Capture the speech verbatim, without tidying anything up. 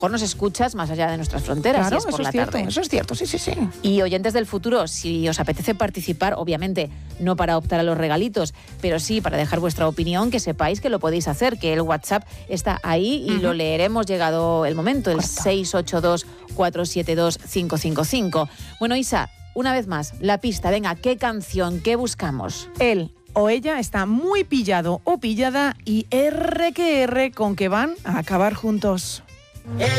nos escuchas más allá de nuestras fronteras, Claro, si es por eso la es cierto, tarde. eso es cierto, sí, sí, sí. Y oyentes del futuro, si os apetece participar, obviamente no para optar a los regalitos, pero sí para dejar vuestra opinión, que sepáis que lo podéis hacer, que el WhatsApp está ahí y uh-huh. lo leeremos llegado el momento, el Correcto. seis ocho dos, cuatro siete dos, cinco cinco cinco. Bueno, Isa, una vez más, la pista, venga, ¿qué canción, qué buscamos? Él o ella está muy pillado o pillada y R que R con que van a acabar juntos.